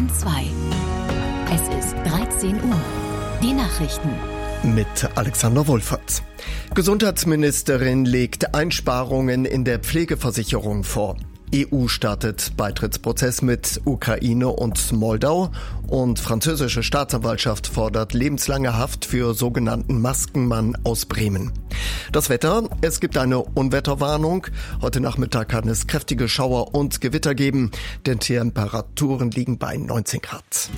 Bayern 2. Es ist 13 Uhr. Die Nachrichten. Mit Alexander Wohlfahrt. Gesundheitsministerin legt Einsparungen in der Pflegeversicherung vor. EU startet Beitrittsprozess mit Ukraine und Moldau und französische Staatsanwaltschaft fordert lebenslange Haft für sogenannten Maskenmann aus Bremen. Das Wetter, es gibt eine Unwetterwarnung. Heute Nachmittag kann es kräftige Schauer und Gewitter geben. Die Temperaturen liegen bei 19 Grad.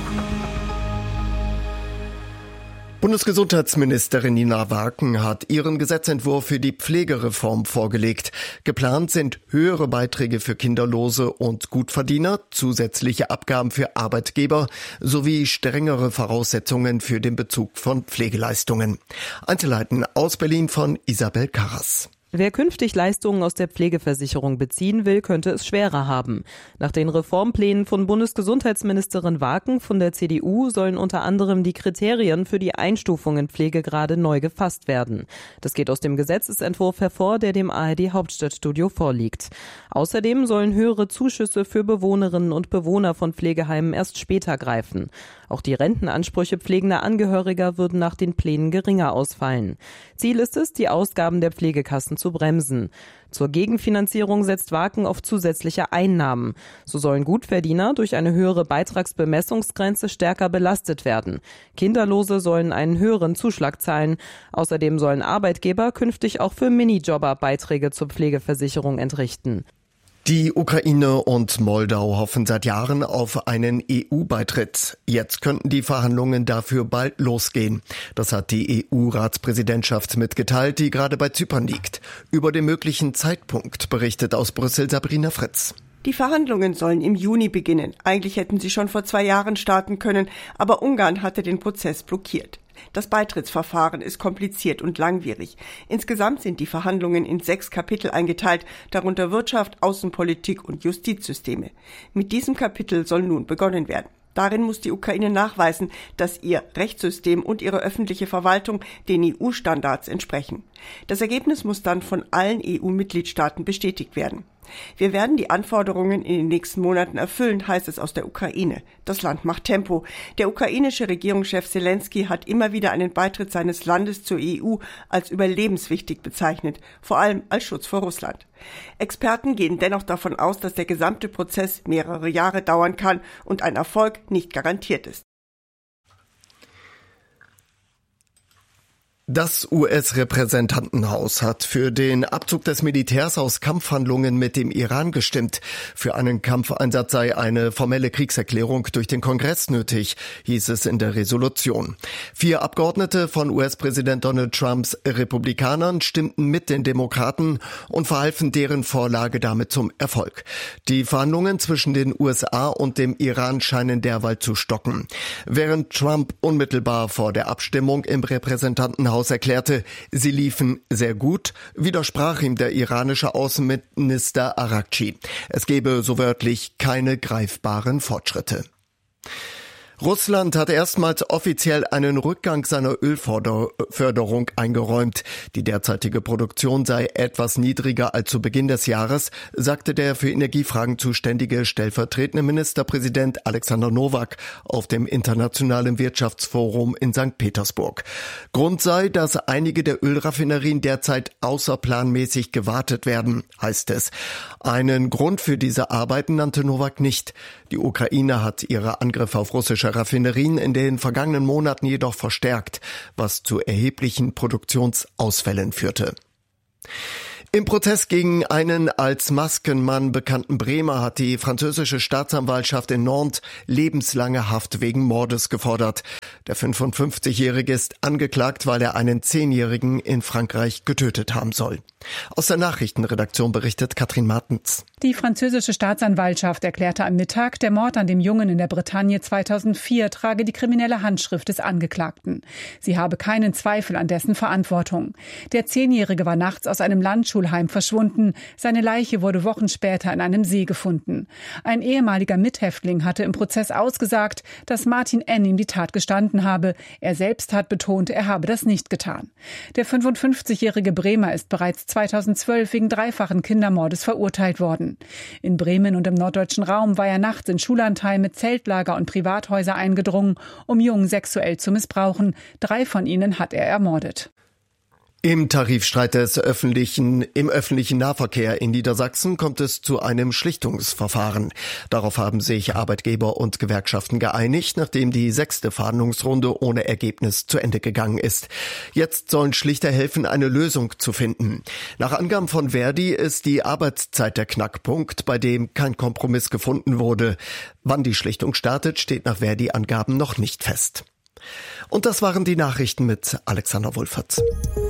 Bundesgesundheitsministerin Nina Waken hat ihren Gesetzentwurf für die Pflegereform vorgelegt. Geplant sind höhere Beiträge für Kinderlose und Gutverdiener, zusätzliche Abgaben für Arbeitgeber sowie strengere Voraussetzungen für den Bezug von Pflegeleistungen. Einzelheiten aus Berlin von Isabel Karras. Wer künftig Leistungen aus der Pflegeversicherung beziehen will, könnte es schwerer haben. Nach den Reformplänen von Bundesgesundheitsministerin Waken von der CDU sollen unter anderem die Kriterien für die Einstufung in Pflegegrade neu gefasst werden. Das geht aus dem Gesetzesentwurf hervor, der dem ARD Hauptstadtstudio vorliegt. Außerdem sollen höhere Zuschüsse für Bewohnerinnen und Bewohner von Pflegeheimen erst später greifen. Auch die Rentenansprüche pflegender Angehöriger würden nach den Plänen geringer ausfallen. Ziel ist es, die Ausgaben der Pflegekassen zu bremsen. Zur Gegenfinanzierung setzt Waken auf zusätzliche Einnahmen. So sollen Gutverdiener durch eine höhere Beitragsbemessungsgrenze stärker belastet werden. Kinderlose sollen einen höheren Zuschlag zahlen. Außerdem sollen Arbeitgeber künftig auch für Minijobber Beiträge zur Pflegeversicherung entrichten. Die Ukraine und Moldau hoffen seit Jahren auf einen EU-Beitritt. Jetzt könnten die Verhandlungen dafür bald losgehen. Das hat die EU-Ratspräsidentschaft mitgeteilt, die gerade bei Zypern liegt. Über den möglichen Zeitpunkt berichtet aus Brüssel Sabrina Fritz. Die Verhandlungen sollen im Juni beginnen. Eigentlich hätten sie schon vor 2 Jahren starten können, aber Ungarn hatte den Prozess blockiert. Das Beitrittsverfahren ist kompliziert und langwierig. Insgesamt sind die Verhandlungen in 6 Kapitel eingeteilt, darunter Wirtschaft, Außenpolitik und Justizsysteme. Mit diesem Kapitel soll nun begonnen werden. Darin muss die Ukraine nachweisen, dass ihr Rechtssystem und ihre öffentliche Verwaltung den EU-Standards entsprechen. Das Ergebnis muss dann von allen EU-Mitgliedstaaten bestätigt werden. Wir werden die Anforderungen in den nächsten Monaten erfüllen, heißt es aus der Ukraine. Das Land macht Tempo. Der ukrainische Regierungschef Selenskyj hat immer wieder einen Beitritt seines Landes zur EU als überlebenswichtig bezeichnet, vor allem als Schutz vor Russland. Experten gehen dennoch davon aus, dass der gesamte Prozess mehrere Jahre dauern kann und ein Erfolg nicht garantiert ist. Das US-Repräsentantenhaus hat für den Abzug des Militärs aus Kampfhandlungen mit dem Iran gestimmt. Für einen Kampfeinsatz sei eine formelle Kriegserklärung durch den Kongress nötig, hieß es in der Resolution. 4 Abgeordnete von US-Präsident Donald Trumps Republikanern stimmten mit den Demokraten und verhalfen deren Vorlage damit zum Erfolg. Die Verhandlungen zwischen den USA und dem Iran scheinen derweil zu stocken. Während Trump unmittelbar vor der Abstimmung im Repräsentantenhaus erklärte, sie liefen sehr gut, widersprach ihm der iranische Außenminister Araghchi. Es gebe so wörtlich keine greifbaren Fortschritte. Russland hat erstmals offiziell einen Rückgang seiner Ölförderung eingeräumt. Die derzeitige Produktion sei etwas niedriger als zu Beginn des Jahres, sagte der für Energiefragen zuständige stellvertretende Ministerpräsident Alexander Nowak auf dem Internationalen Wirtschaftsforum in St. Petersburg. Grund sei, dass einige der Ölraffinerien derzeit außerplanmäßig gewartet werden, heißt es. Einen Grund für diese Arbeiten nannte Nowak nicht. Die Ukraine hat ihre Angriffe auf russische Raffinerien in den vergangenen Monaten jedoch verstärkt, was zu erheblichen Produktionsausfällen führte. Im Prozess gegen einen als Maskenmann bekannten Bremer hat die französische Staatsanwaltschaft in Nantes lebenslange Haft wegen Mordes gefordert. Der 55-Jährige ist angeklagt, weil er einen 10-Jährigen in Frankreich getötet haben soll. Aus der Nachrichtenredaktion berichtet Katrin Martens. Die französische Staatsanwaltschaft erklärte am Mittag, der Mord an dem Jungen in der Bretagne 2004 trage die kriminelle Handschrift des Angeklagten. Sie habe keinen Zweifel an dessen Verantwortung. Der 10-Jährige war nachts aus einem Landschulheim verschwunden. Seine Leiche wurde Wochen später in einem See gefunden. Ein ehemaliger Mithäftling hatte im Prozess ausgesagt, dass Martin N. ihm die Tat gestanden habe. Er selbst hat betont, er habe das nicht getan. Der 55-jährige Bremer ist bereits 2012 wegen 3-fachen Kindermordes verurteilt worden. werden. In Bremen und im norddeutschen Raum war er nachts in Schullandheime, Zeltlager und Privathäuser eingedrungen, um Jungen sexuell zu missbrauchen. 3 von ihnen hat er ermordet. Im Tarifstreit im öffentlichen Nahverkehr in Niedersachsen kommt es zu einem Schlichtungsverfahren. Darauf haben sich Arbeitgeber und Gewerkschaften geeinigt, nachdem die 6. Verhandlungsrunde ohne Ergebnis zu Ende gegangen ist. Jetzt sollen Schlichter helfen, eine Lösung zu finden. Nach Angaben von Verdi ist die Arbeitszeit der Knackpunkt, bei dem kein Kompromiss gefunden wurde. Wann die Schlichtung startet, steht nach Verdi-Angaben noch nicht fest. Und das waren die Nachrichten mit Alexander Wulfert.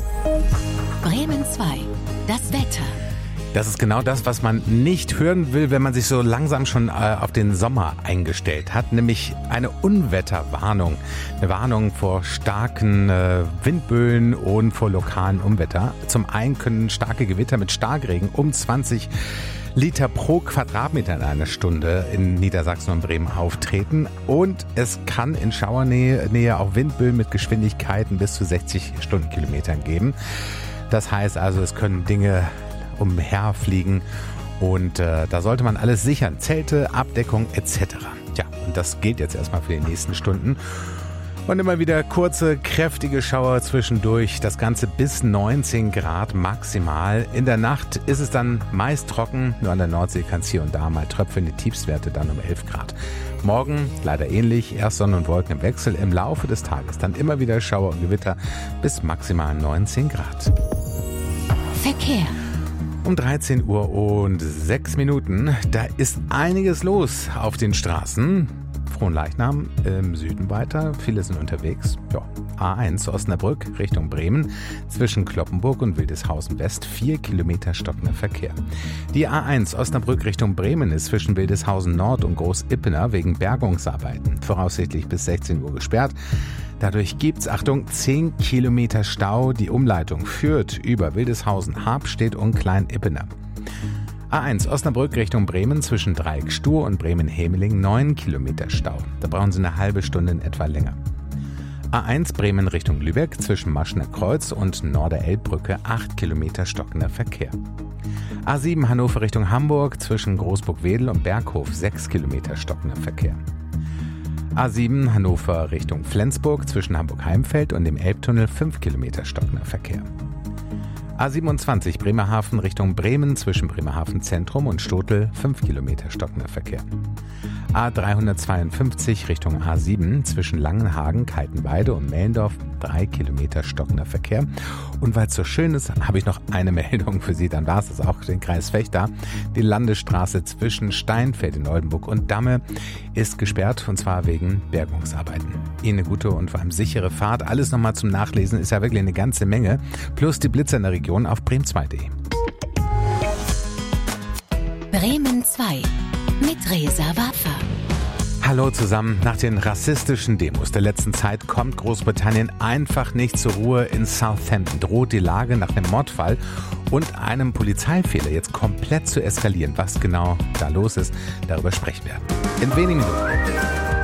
Bremen 2. Das Wetter. Das ist genau das, was man nicht hören will, wenn man sich so langsam schon auf den Sommer eingestellt hat, nämlich eine Unwetterwarnung. Eine Warnung vor starken Windböen und vor lokalen Unwetter. Zum einen können starke Gewitter mit Starkregen um 20 Liter pro Quadratmeter in einer Stunde in Niedersachsen und Bremen auftreten. Und es kann in Schauernähe auch Windböen mit Geschwindigkeiten bis zu 60 Stundenkilometern geben. Das heißt also, es können Dinge umherfliegen und da sollte man alles sichern. Zelte, Abdeckung etc. Tja, und das gilt jetzt erstmal für die nächsten Stunden. Und immer wieder kurze, kräftige Schauer zwischendurch. Das Ganze bis 19 Grad maximal. In der Nacht ist es dann meist trocken. Nur an der Nordsee kann es hier und da mal tröpfeln. Die Tiefstwerte dann um 11 Grad. Morgen leider ähnlich. Erst Sonne und Wolken im Wechsel. Im Laufe des Tages dann immer wieder Schauer und Gewitter bis maximal 19 Grad. Verkehr. Um 13 Uhr und 6 Minuten. Da ist einiges los auf den Straßen. Fronleichnam im Süden weiter. Viele sind unterwegs. Ja. A1 Osnabrück Richtung Bremen. Zwischen Cloppenburg und Wildeshausen West 4 Kilometer stockender Verkehr. Die A1 Osnabrück Richtung Bremen ist zwischen Wildeshausen Nord und Groß-Ippener wegen Bergungsarbeiten voraussichtlich bis 16 Uhr gesperrt. Dadurch gibt's, Achtung, 10 Kilometer Stau. Die Umleitung führt über Wildeshausen, Habstedt und Klein-Ippener. A1 Osnabrück Richtung Bremen zwischen Dreieck-Stur und Bremen-Hemeling 9 Kilometer Stau. Da brauchen Sie eine halbe Stunde in etwa länger. A1 Bremen Richtung Lübeck zwischen Maschener Kreuz und Norderelbbrücke 8 Kilometer stockender Verkehr. A7 Hannover Richtung Hamburg zwischen Großburg-Wedel und Berghof 6 Kilometer stockender Verkehr. A7 Hannover Richtung Flensburg zwischen Hamburg-Heimfeld und dem Elbtunnel 5 Kilometer stockender Verkehr. A27 Bremerhaven Richtung Bremen zwischen Bremerhaven Zentrum und Stotel 5 Kilometer stockender Verkehr. A352 Richtung A7 zwischen Langenhagen, Kaltenweide und Mellendorf 3 Kilometer stockender Verkehr. Und weil es so schön ist, habe ich noch eine Meldung für Sie. Dann war es das auch, den Kreis Vechta. Die Landesstraße zwischen Steinfeld in Oldenburg und Damme ist gesperrt, und zwar wegen Bergungsarbeiten. Ihnen eine gute und vor allem sichere Fahrt. Alles nochmal zum Nachlesen, ist ja wirklich eine ganze Menge. Plus die Blitzer in der Region auf bremen2.de. Bremen 2 mit Reza Waffer. Hallo zusammen. Nach den rassistischen Demos der letzten Zeit kommt Großbritannien einfach nicht zur Ruhe. In Southampton droht die Lage nach einem Mordfall und einem Polizeifehler jetzt komplett zu eskalieren. Was genau da los ist, darüber sprechen wir in wenigen Minuten.